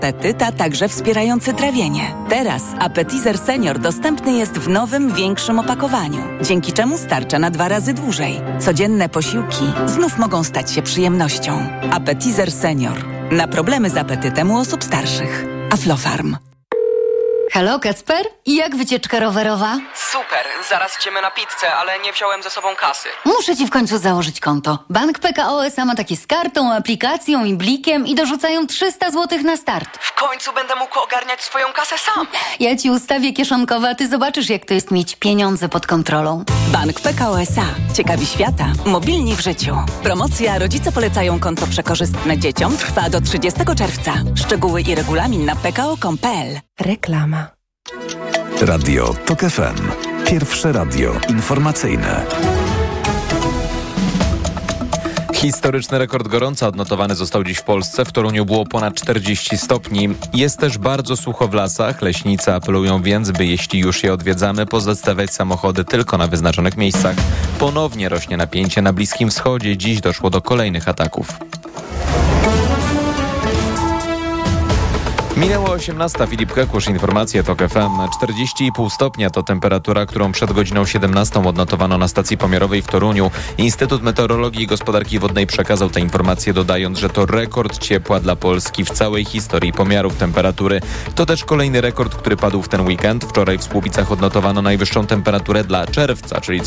Apetyt, a także wspierający trawienie. Teraz Appetizer Senior dostępny jest w nowym, większym opakowaniu, dzięki czemu starcza na 2 razy dłużej. Codzienne posiłki znów mogą stać się przyjemnością. Appetizer Senior. Na problemy z apetytem u osób starszych. Aflofarm. Halo, Kacper? I jak wycieczka rowerowa? Super, zaraz idziemy na pizzę, ale nie wziąłem ze sobą kasy. Muszę ci w końcu założyć konto. Bank PKO SA ma takie z kartą, aplikacją i blikiem i dorzucają 300 zł na start. W końcu będę mógł ogarniać swoją kasę sam. Ja ci ustawię kieszonkowe, a ty zobaczysz, jak to jest mieć pieniądze pod kontrolą. Bank PKO SA. Ciekawi świata. Mobilni w życiu. Promocja Rodzice polecają konto przekorzystne dzieciom trwa do 30 czerwca. Szczegóły i regulamin na pko.pl. Reklama. Radio TOK FM. Pierwsze radio informacyjne. Historyczny rekord gorąca odnotowany został dziś w Polsce. W Toruniu było ponad 40 stopni. Jest też bardzo sucho w lasach. Leśnicy apelują więc, by jeśli już je odwiedzamy, pozostawiać samochody tylko na wyznaczonych miejscach. Ponownie rośnie napięcie na Bliskim Wschodzie. Dziś doszło do kolejnych ataków. Minęło 18. Filip Kekusz, informacje TOK FM. 40,5 stopnia to temperatura, którą przed godziną 17 odnotowano na stacji pomiarowej w Toruniu. Instytut Meteorologii i Gospodarki Wodnej przekazał tę informację, dodając, że to rekord ciepła dla Polski w całej historii pomiarów temperatury. To też kolejny rekord, który padł w ten weekend. Wczoraj w Słubicach odnotowano najwyższą temperaturę dla czerwca, czyli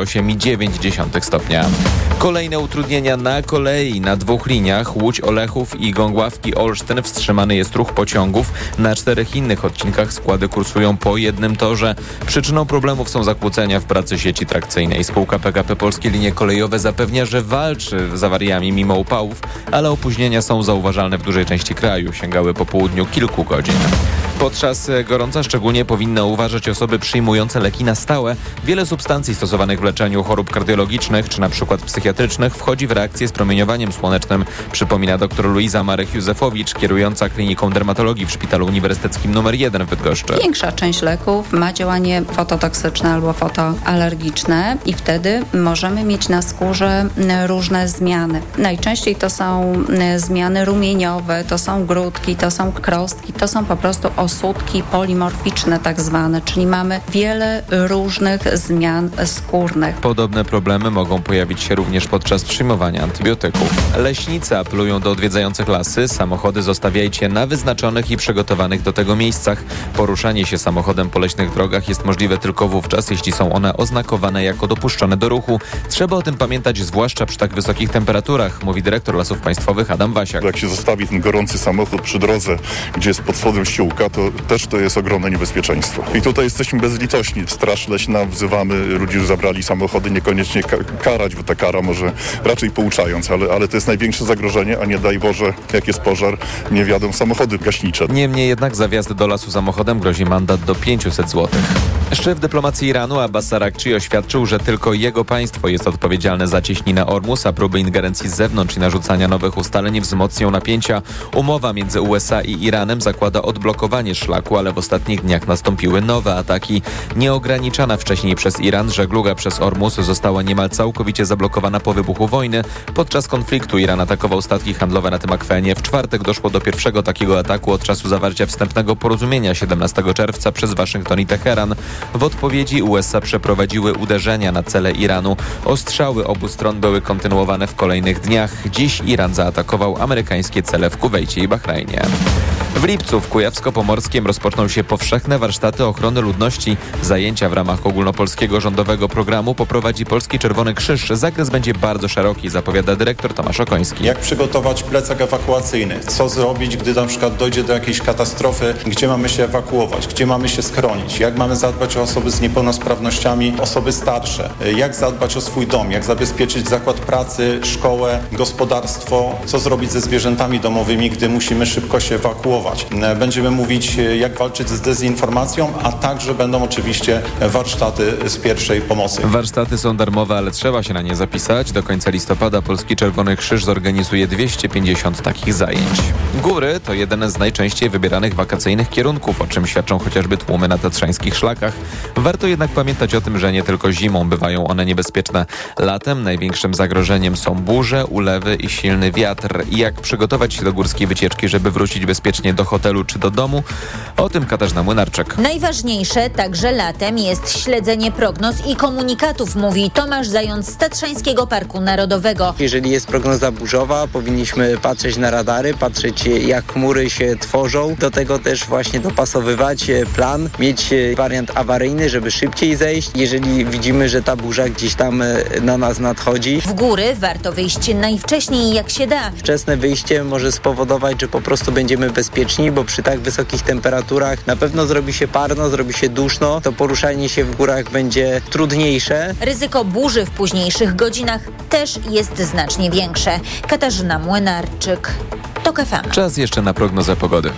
38,9 stopnia. Kolejne utrudnienia na kolei na 2 liniach. Łódź-Olechów i Gągławki-Olsztyn. Wstrzymany jest ruch pociągów. Na 4 innych odcinkach składy kursują po jednym torze. Przyczyną problemów są zakłócenia w pracy sieci trakcyjnej. Spółka PKP Polskie Linie Kolejowe zapewnia, że walczy z awariami mimo upałów, ale opóźnienia są zauważalne w dużej części kraju. Sięgały po południu kilku godzin. Podczas gorąca szczególnie powinny uważać osoby przyjmujące leki na stałe. Wiele substancji stosowanych w leczeniu chorób kardiologicznych czy na przykład psychiatrycznych wchodzi w reakcję z promieniowaniem słonecznym, przypomina dr Luiza Marek-Józefowicz, kierująca kliniką dermatologii w Szpitalu Uniwersyteckim nr 1 w Bydgoszczy. Większa część leków ma działanie fototoksyczne albo fotoalergiczne i wtedy możemy mieć na skórze różne zmiany. Najczęściej to są zmiany rumieniowe, to są grudki, to są krostki, to są po prostu osódki polimorficzne tak zwane, czyli mamy wiele różnych zmian skórnych. Podobne problemy mogą pojawić się również podczas przyjmowania antybiotyków. Leśnicy apelują do odwiedzających lasy. Samochody zostawiajcie na wyznaczonych i przygotowanych do tego miejscach. Poruszanie się samochodem po leśnych drogach jest możliwe tylko wówczas, jeśli są one oznakowane jako dopuszczone do ruchu. Trzeba o tym pamiętać, zwłaszcza przy tak wysokich temperaturach, mówi dyrektor Lasów Państwowych Adam Wasiak. Jak się zostawi ten gorący samochód przy drodze, gdzie jest pod spodem ściółka, to też to jest ogromne niebezpieczeństwo. I tutaj jesteśmy bezlitośni. Straż Leśna wzywamy ludzi, którzy zabrali samochody, niekoniecznie karać, bo ta kara może raczej pouczając, ale to jest największe zagrożenie, a nie daj Boże, jak jest pożar, nie wjadą samochody gaśnicze. Niemniej jednak za wjazd do lasu samochodem grozi mandat do 500 zł. Szef dyplomacji Iranu Abbas Araghchi oświadczył, że tylko jego państwo jest odpowiedzialne za cieśninę Ormus, a próby ingerencji z zewnątrz i narzucania nowych ustaleń wzmocnią napięcia. Umowa między USA i Iranem zakłada odblokowanie szlaku, ale w ostatnich dniach nastąpiły nowe ataki. Nieograniczana wcześniej przez Iran żegluga przez Ormus została niemal całkowicie zablokowana po wybuchu wojny. Podczas konfliktu Iran atakował statki handlowe na tym akwenie. W czwartek doszło do pierwszego takiego ataku od czasu zawarcia wstępnego porozumienia 17 czerwca przez Waszyngton i Teheran. W odpowiedzi USA przeprowadziły uderzenia na cele Iranu. Ostrzały obu stron były kontynuowane w kolejnych dniach. Dziś Iran zaatakował amerykańskie cele w Kuwejcie i Bahrajnie. W lipcu w Kujawsko-Pomorskiem rozpoczną się powszechne warsztaty ochrony ludności. Zajęcia w ramach ogólnopolskiego rządowego programu poprowadzi Polski Czerwony Krzyż. Zakres będzie bardzo szeroki, zapowiada dyrektor Tomasz Okoński. Jak przygotować plecak ewakuacyjny? Co zrobić, gdy na przykład dojdzie do jakiejś katastrofy? Gdzie mamy się ewakuować? Gdzie mamy się schronić? Jak mamy zadbać o osoby z niepełnosprawnościami, osoby starsze? Jak zadbać o swój dom? Jak zabezpieczyć zakład pracy, szkołę, gospodarstwo? Co zrobić ze zwierzętami domowymi, gdy musimy szybko się ewakuować? Będziemy mówić, jak walczyć z dezinformacją, a także będą oczywiście warsztaty z pierwszej pomocy. Warsztaty są darmowe, ale trzeba się na nie zapisać. Do końca listopada Polski Czerwony Krzyż zorganizuje 250 takich zajęć. Góry to jeden z najczęściej wybieranych wakacyjnych kierunków, o czym świadczą chociażby tłumy na tatrzańskich szlakach. Warto jednak pamiętać o tym, że nie tylko zimą bywają one niebezpieczne. Latem największym zagrożeniem są burze, ulewy i silny wiatr. I jak przygotować się do górskiej wycieczki, żeby wrócić bezpiecznie bezpiecznie do hotelu czy do domu. O tym Katarzyna Młynarczyk. Najważniejsze także latem jest śledzenie prognoz i komunikatów, mówi Tomasz Zając z Tatrzańskiego Parku Narodowego. Jeżeli jest prognoza burzowa, powinniśmy patrzeć na radary, patrzeć jak chmury się tworzą. Do tego też właśnie dopasowywać plan, mieć wariant awaryjny, żeby szybciej zejść, jeżeli widzimy, że ta burza gdzieś tam na nas nadchodzi. W góry warto wyjść najwcześniej jak się da. Wczesne wyjście może spowodować, że po prostu będziemy bezpieczni, bo przy tak wysokich temperaturach na pewno zrobi się parno, zrobi się duszno, to poruszanie się w górach będzie trudniejsze. Ryzyko burzy w późniejszych godzinach też jest znacznie większe. Katarzyna Młynarczyk, TOK FM. Czas jeszcze na prognozę pogody.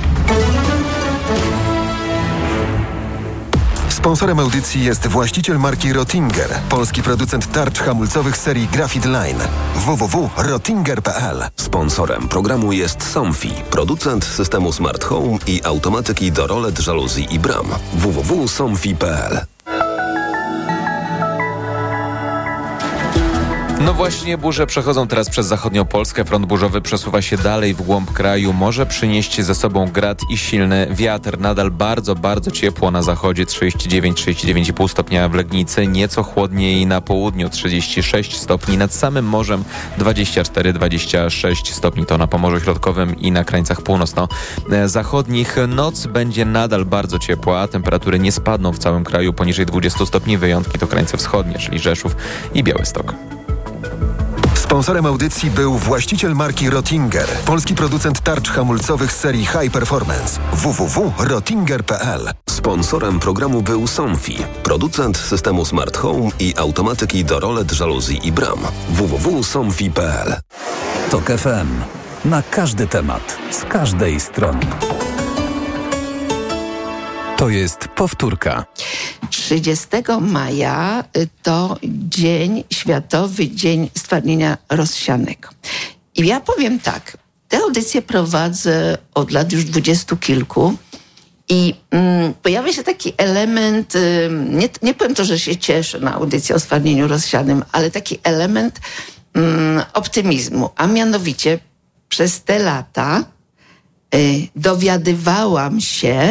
Sponsorem audycji jest właściciel marki Rottinger, polski producent tarcz hamulcowych serii Graphite Line. www.rottinger.pl. Sponsorem programu jest Somfy, producent systemu Smart Home i automatyki do rolet, żaluzji i bram. www.somfy.pl. No właśnie, burze przechodzą teraz przez zachodnią Polskę. Front burzowy przesuwa się dalej w głąb kraju. Może przynieść ze sobą grad i silny wiatr. Nadal bardzo, bardzo ciepło na zachodzie. 39,5 stopnia w Legnicy. Nieco chłodniej na południu. 36 stopni. Nad samym morzem 24-26 stopni. To na Pomorzu Środkowym i na krańcach północno-zachodnich. Noc będzie nadal bardzo ciepła. A temperatury nie spadną w całym kraju poniżej 20 stopni. Wyjątki to krańce wschodnie, czyli Rzeszów i Białystok. Sponsorem audycji był właściciel marki Rottinger, polski producent tarcz hamulcowych serii High Performance. www.rottinger.pl. Sponsorem programu był Somfy, producent systemu Smart Home i automatyki do rolet, żaluzji i bram. www.somfy.pl. TOK FM. Na każdy temat, z każdej strony. To jest powtórka. 30 maja to Światowy Dzień Stwardnienia Rozsianego. I ja powiem tak, tę audycję prowadzę od lat już 20 kilku i pojawia się taki element, nie powiem to, że się cieszę na audycję o stwardnieniu rozsianym, ale taki element optymizmu, a mianowicie przez te lata dowiadywałam się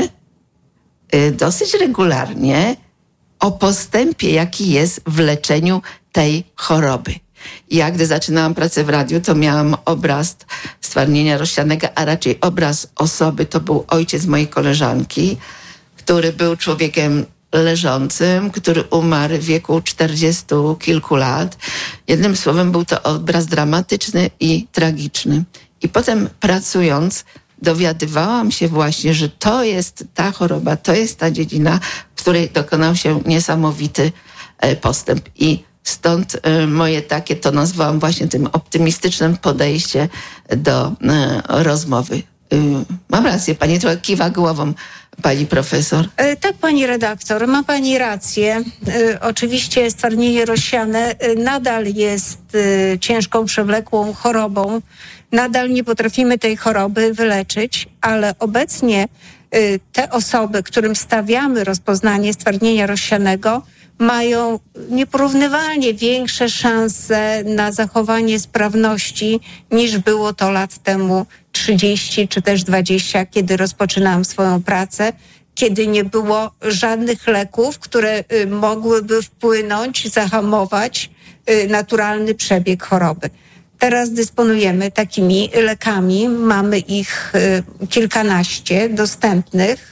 dosyć regularnie o postępie, jaki jest w leczeniu tej choroby. Ja, gdy zaczynałam pracę w radiu, to miałam obraz stwardnienia rozsianego, a raczej obraz osoby, to był ojciec mojej koleżanki, który był człowiekiem leżącym, który umarł w wieku 40 kilku lat. Jednym słowem był to obraz dramatyczny i tragiczny. I potem pracując, dowiadywałam się właśnie, że to jest ta choroba, to jest ta dziedzina, w której dokonał się niesamowity postęp. I stąd moje takie, to nazwałam właśnie tym optymistycznym podejście do rozmowy. Mam rację, pani trochę kiwa głową, pani profesor. Tak, pani redaktor, ma pani rację. Oczywiście stwardnienie rozsiane nadal jest ciężką, przewlekłą chorobą. Nadal nie potrafimy tej choroby wyleczyć, ale obecnie te osoby, którym stawiamy rozpoznanie stwardnienia rozsianego, mają nieporównywalnie większe szanse na zachowanie sprawności niż było to lat temu 30 czy też 20, kiedy rozpoczynałam swoją pracę, kiedy nie było żadnych leków, które mogłyby wpłynąć, zahamować naturalny przebieg choroby. Teraz dysponujemy takimi lekami, mamy ich kilkanaście dostępnych.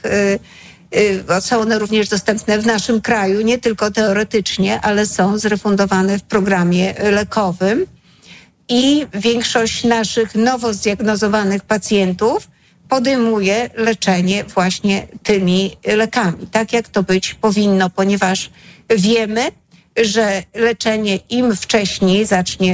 Są one również dostępne w naszym kraju, nie tylko teoretycznie, ale są zrefundowane w programie lekowym. I większość naszych nowo zdiagnozowanych pacjentów podejmuje leczenie właśnie tymi lekami, tak jak to być powinno, ponieważ wiemy, że leczenie im wcześniej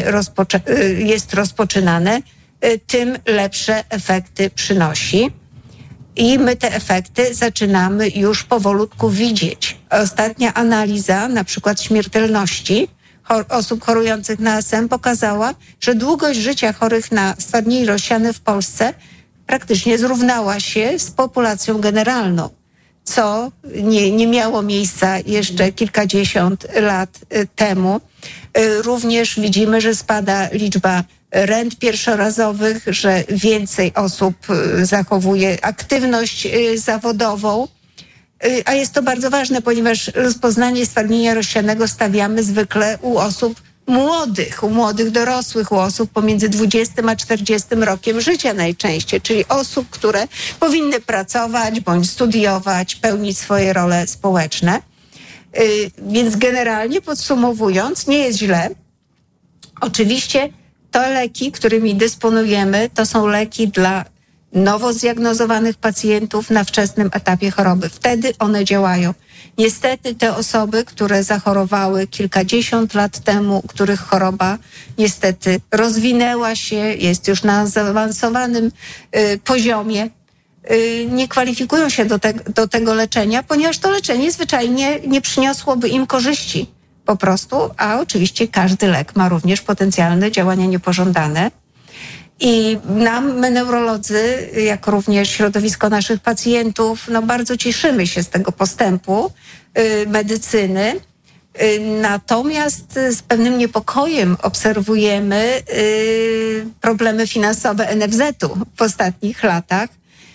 jest rozpoczynane, tym lepsze efekty przynosi. I my te efekty zaczynamy już powolutku widzieć. Ostatnia analiza, na przykład śmiertelności osób chorujących na ASM pokazała, że długość życia chorych na stwardnienie rozsiane w Polsce praktycznie zrównała się z populacją generalną, co nie miało miejsca jeszcze kilkadziesiąt lat temu. Również widzimy, że spada liczba rent pierwszorazowych, że więcej osób zachowuje aktywność zawodową. A jest to bardzo ważne, ponieważ rozpoznanie stwardnienia rozsianego stawiamy zwykle u osób u młodych dorosłych, u osób pomiędzy 20 a 40 rokiem życia najczęściej, czyli osób, które powinny pracować bądź studiować, pełnić swoje role społeczne. Więc generalnie podsumowując, nie jest źle. Oczywiście te leki, którymi dysponujemy, to są leki dla nowo zdiagnozowanych pacjentów na wczesnym etapie choroby. Wtedy one działają. Niestety te osoby, które zachorowały kilkadziesiąt lat temu, których choroba niestety rozwinęła się, jest już na zaawansowanym poziomie, nie kwalifikują się do tego leczenia, ponieważ to leczenie zwyczajnie nie przyniosłoby im korzyści po prostu, a oczywiście każdy lek ma również potencjalne działania niepożądane. I my neurolodzy, jak również środowisko naszych pacjentów, bardzo cieszymy się z tego postępu medycyny. Natomiast z pewnym niepokojem obserwujemy problemy finansowe NFZ-u w ostatnich latach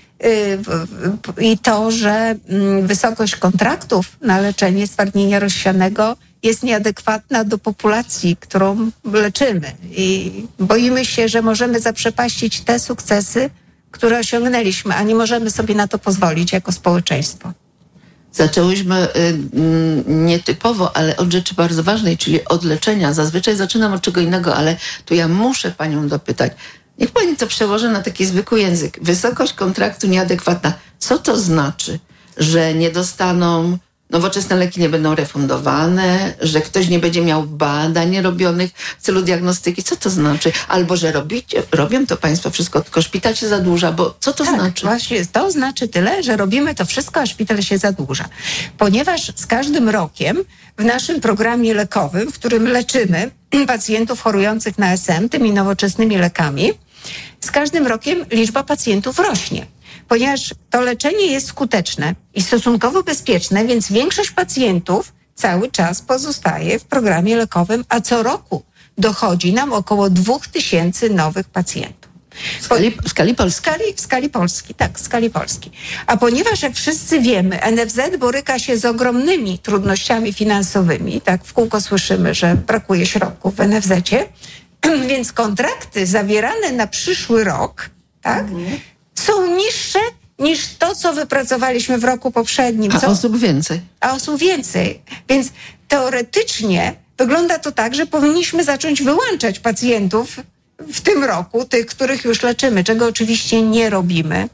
i to, że wysokość kontraktów na leczenie stwardnienia rozsianego jest nieadekwatna do populacji, którą leczymy. I boimy się, że możemy zaprzepaścić te sukcesy, które osiągnęliśmy, a nie możemy sobie na to pozwolić jako społeczeństwo. Zaczęłyśmy nietypowo, ale od rzeczy bardzo ważnej, czyli od leczenia. Zazwyczaj zaczynam od czego innego, ale tu ja muszę panią dopytać. Niech pani to przełoży na taki zwykły język. Wysokość kontraktu nieadekwatna. Co to znaczy? Że nie dostaną, nowoczesne leki nie będą refundowane, że ktoś nie będzie miał badań robionych w celu diagnostyki? Co to znaczy? Albo, że robią to państwo wszystko, tylko szpital się zadłuża, bo co to znaczy? Właśnie to znaczy tyle, że robimy to wszystko, a szpital się zadłuża. Ponieważ z każdym rokiem w naszym programie lekowym, w którym leczymy pacjentów chorujących na SM tymi nowoczesnymi lekami, z każdym rokiem liczba pacjentów rośnie. Ponieważ to leczenie jest skuteczne i stosunkowo bezpieczne, więc większość pacjentów cały czas pozostaje w programie lekowym, a co roku dochodzi nam około 2000 nowych pacjentów. W skali Polski? W skali Polski, tak, w skali Polski. A ponieważ, jak wszyscy wiemy, NFZ boryka się z ogromnymi trudnościami finansowymi, tak w kółko słyszymy, że brakuje środków w NFZ-cie, więc kontrakty zawierane na przyszły rok, tak, są niższe niż to, co wypracowaliśmy w roku poprzednim. A osób więcej. A osób więcej. Więc teoretycznie wygląda to tak, że powinniśmy zacząć wyłączać pacjentów w tym roku, tych, których już leczymy, czego oczywiście nie robimy,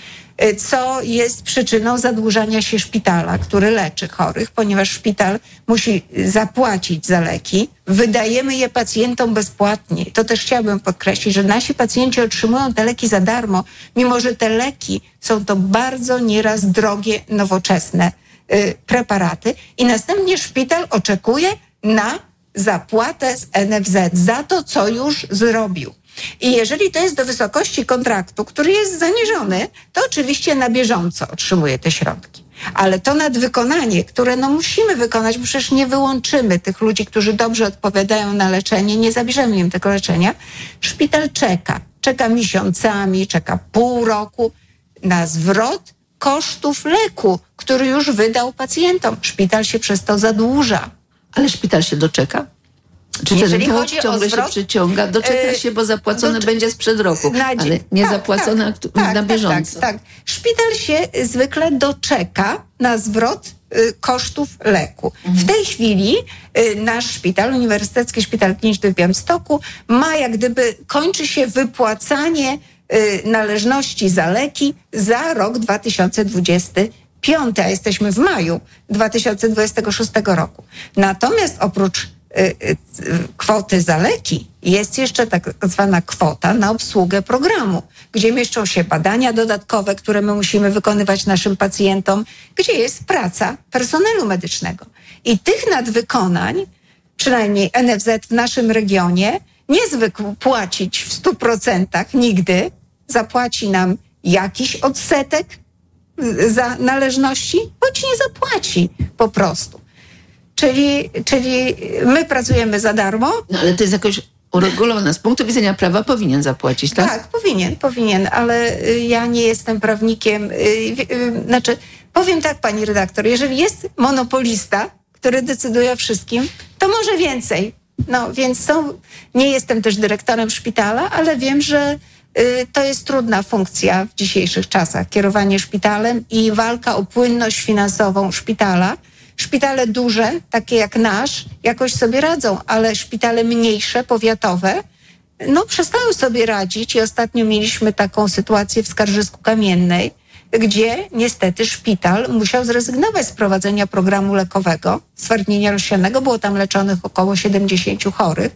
co jest przyczyną zadłużania się szpitala, który leczy chorych, ponieważ szpital musi zapłacić za leki. Wydajemy je pacjentom bezpłatnie. To też chciałabym podkreślić, że nasi pacjenci otrzymują te leki za darmo, mimo że te leki są to bardzo nieraz drogie, nowoczesne preparaty i następnie szpital oczekuje na zapłatę z NFZ za to, co już zrobił. I jeżeli to jest do wysokości kontraktu, który jest zaniżony, to oczywiście na bieżąco otrzymuje te środki. Ale to nadwykonanie, które musimy wykonać, bo przecież nie wyłączymy tych ludzi, którzy dobrze odpowiadają na leczenie, nie zabierzemy im tego leczenia. Szpital czeka miesiącami, czeka pół roku na zwrot kosztów leku, który już wydał pacjentom. Szpital się przez to zadłuża. Ale szpital się doczeka? Czy jeżeli ten chodzi ciągle o zwrot, się przyciąga? Doczeka się, bo zapłacone będzie sprzed roku, ale nie zapłacone na bieżąco. Tak. Szpital się zwykle doczeka na zwrot kosztów leku. W tej chwili nasz szpital, Uniwersytecki Szpital Kliniczny w Białymstoku, kończy się wypłacanie należności za leki za rok 2025, a jesteśmy w maju 2026 roku. Natomiast oprócz kwoty za leki jest jeszcze tak zwana kwota na obsługę programu, gdzie mieszczą się badania dodatkowe, które my musimy wykonywać naszym pacjentom, gdzie jest praca personelu medycznego. I tych nadwykonań, przynajmniej NFZ w naszym regionie, nie zwykł płacić w 100% nigdy. Zapłaci nam jakiś odsetek za należności, bądź nie zapłaci po prostu. Czyli my pracujemy za darmo. No ale to jest jakoś uregulowane. Z punktu widzenia prawa powinien zapłacić, tak? Tak, powinien, ale ja nie jestem prawnikiem. Znaczy, powiem tak, pani redaktor, jeżeli jest monopolista, który decyduje o wszystkim, to może więcej. No, więc nie jestem też dyrektorem szpitala, ale wiem, że to jest trudna funkcja w dzisiejszych czasach. Kierowanie szpitalem i walka o płynność finansową szpitala. Szpitale duże, takie jak nasz, jakoś sobie radzą, ale szpitale mniejsze, powiatowe, przestają sobie radzić i ostatnio mieliśmy taką sytuację w Skarżysku-Kamiennej, gdzie niestety szpital musiał zrezygnować z prowadzenia programu lekowego, stwardnienia rozsianego. Było tam leczonych około 70 chorych,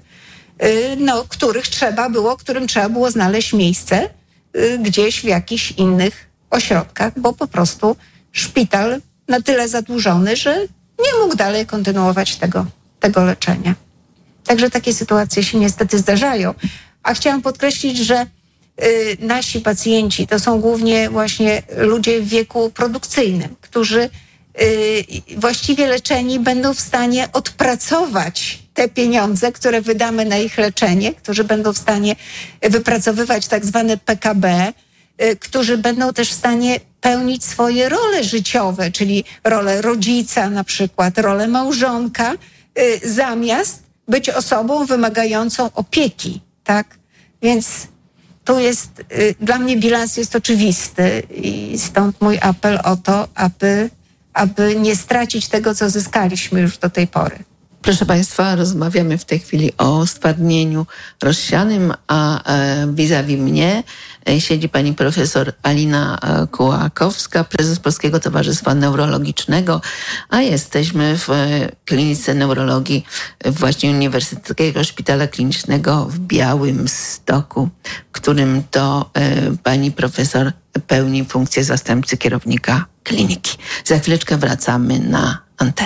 którym trzeba było znaleźć miejsce gdzieś w jakichś innych ośrodkach, bo po prostu szpital na tyle zadłużony, że nie mógł dalej kontynuować tego leczenia. Także takie sytuacje się niestety zdarzają. A chciałam podkreślić, że nasi pacjenci to są głównie właśnie ludzie w wieku produkcyjnym, którzy właściwie leczeni będą w stanie odpracować te pieniądze, które wydamy na ich leczenie, którzy będą w stanie wypracowywać tak zwane PKB, którzy będą też w stanie pełnić swoje role życiowe, czyli rolę rodzica na przykład, rolę małżonka, zamiast być osobą wymagającą opieki, tak? Więc tu jest, dla mnie bilans jest oczywisty i stąd mój apel o to, aby nie stracić tego, co zyskaliśmy już do tej pory. Proszę Państwa, rozmawiamy w tej chwili o stwardnieniu rozsianym, a vis-a-vis mnie siedzi pani profesor Alina Kułakowska, prezes Polskiego Towarzystwa Neurologicznego, a jesteśmy w klinice neurologii właśnie Uniwersyteckiego Szpitala Klinicznego w Białymstoku, w którym to pani profesor pełni funkcję zastępcy kierownika kliniki. Za chwileczkę wracamy na antenę.